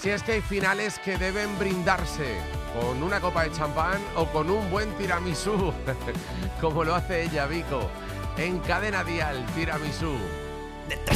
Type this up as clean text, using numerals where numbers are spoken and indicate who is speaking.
Speaker 1: Si es que hay finales que deben brindarse con una copa de champán o con un buen tiramisú, como lo hace ella, Vico, en Cadena Dial, tiramisú.
Speaker 2: De